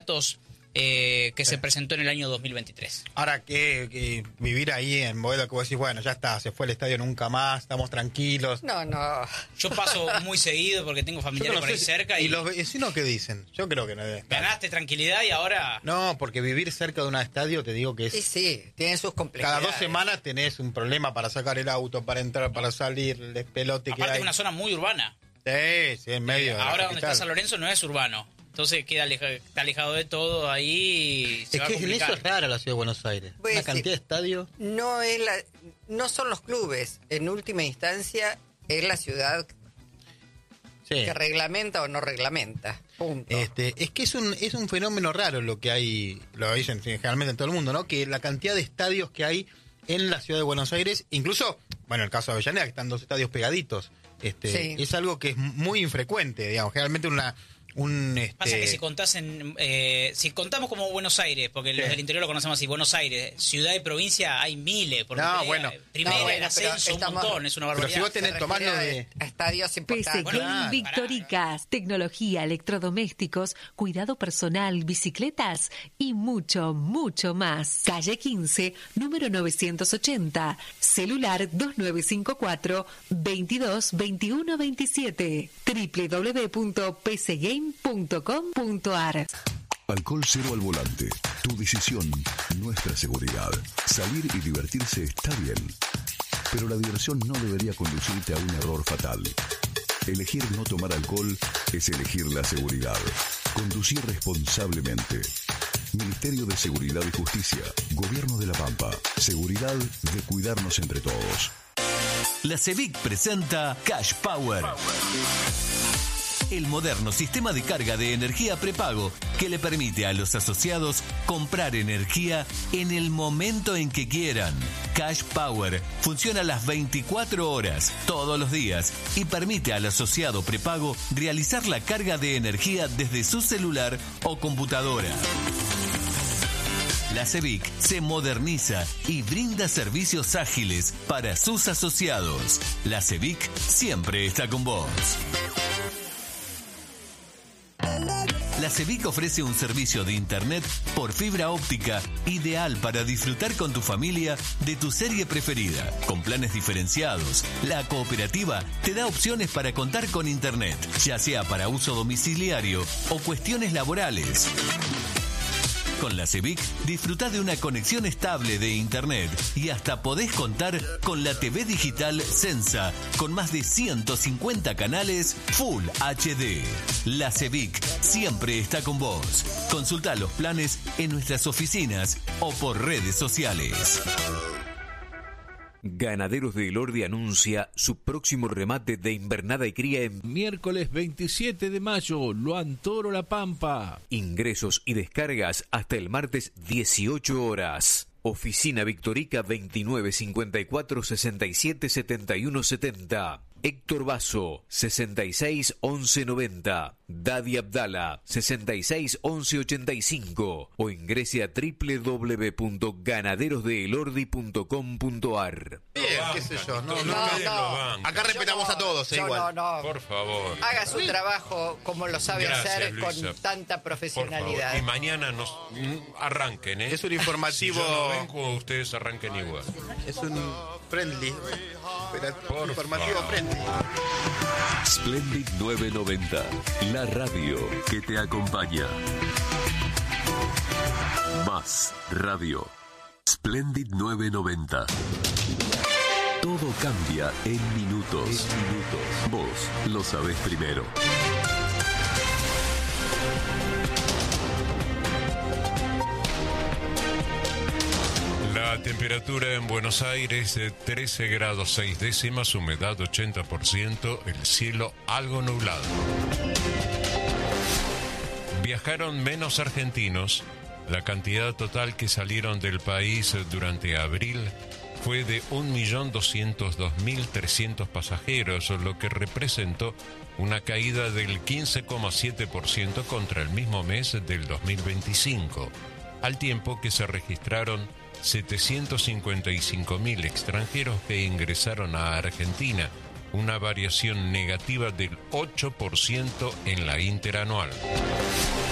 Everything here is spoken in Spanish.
datos que se presentó en el año 2023. Ahora que vivir ahí en Boedo, que vos decís, bueno, ya está, se fue el estadio nunca más, estamos tranquilos. No. Yo paso muy seguido porque tengo familiares por ahí cerca. ¿Y los vecinos qué dicen? Yo creo que no debe estar. Ganaste tranquilidad y ahora... No, porque vivir cerca de un estadio, te digo que es... Sí, tiene sus complejidades. Cada 2 semanas tenés un problema para sacar el auto, para entrar, para salir, el pelote que hay. Aparte es una zona muy urbana. Sí, en medio de la ahora donde capital. está San Lorenzo no es urbano. Entonces está alejado de todo ahí. Es que en eso es rara la ciudad de Buenos Aires. Pues una cantidad de estadios. No son los clubes. En última instancia, es la ciudad que reglamenta o no reglamenta. Punto. Es que es un fenómeno raro lo que hay, lo dicen generalmente en todo el mundo, ¿no? Que la cantidad de estadios que hay en la ciudad de Buenos Aires, incluso, bueno, en el caso de Avellaneda, que están 2 estadios pegaditos, es algo que es muy infrecuente, digamos. Generalmente Pasa que si contamos como Buenos Aires, porque los del interior lo conocemos así, Buenos Aires, ciudad y provincia hay miles, porque primera, ascenso, un montón, es una barbaridad. Pero si vos tomando de estadios importantes. PC Game Victoricas, tecnología, electrodomésticos, cuidado personal, bicicletas y mucho, mucho más. Calle 15, número 980, celular 2954 22 21 27, www.pcgame.com.ar. Alcohol cero al volante. Tu decisión, nuestra seguridad. Salir y divertirse está bien, pero la diversión no debería conducirte a un error fatal. Elegir no tomar alcohol es elegir la seguridad. Conducir responsablemente. Ministerio de Seguridad y Justicia. Gobierno de La Pampa. Seguridad de cuidarnos entre todos. La CEVIC presenta Cash Power. El moderno sistema de carga de energía prepago que le permite a los asociados comprar energía en el momento en que quieran. Cash Power funciona las 24 horas, todos los días, y permite al asociado prepago realizar la carga de energía desde su celular o computadora. La CEVIC se moderniza y brinda servicios ágiles para sus asociados. La CEVIC siempre está con vos. La CEVIC ofrece un servicio de internet por fibra óptica ideal para disfrutar con tu familia de tu serie preferida. Con planes diferenciados, la cooperativa te da opciones para contar con internet, ya sea para uso domiciliario o cuestiones laborales. Con la CEVIC disfruta de una conexión estable de internet y hasta podés contar con la TV digital Sensa con más de 150 canales Full HD. La CEVIC siempre está con vos. Consulta los planes en nuestras oficinas o por redes sociales. Ganaderos de Elordi anuncia su próximo remate de invernada y cría en miércoles 27 de mayo, Luan Toro La Pampa. Ingresos y descargas hasta el martes 18 horas. Oficina Victorica 2954 67 71 70. Héctor Basso 66 11 90. Dadi Abdala 66 11 85 o ingrese a www.ganaderosdeelordi.com.ar. Bien, qué sé yo, no. Acá respetamos a todos, igual. No. Por favor. Haga su trabajo como lo sabe hacer, Luisa, con tanta profesionalidad. Y mañana nos arranquen, ¿eh? Es un informativo. Si yo no vengo, ustedes arranquen igual. Es un friendly, pero informativo favor. friendly. Splendid 990, la radio que te acompaña. Más radio. Splendid 990. Todo cambia en minutos. Vos lo sabés primero. La temperatura en Buenos Aires, 13 grados 6 décimas, humedad 80%, el cielo algo nublado. Viajaron menos argentinos. La cantidad total que salieron del país durante abril fue de 1.202.300 pasajeros, lo que representó una caída del 15,7% contra el mismo mes del 2025, al tiempo que se registraron 755.000 extranjeros que ingresaron a Argentina, una variación negativa del 8% en la interanual.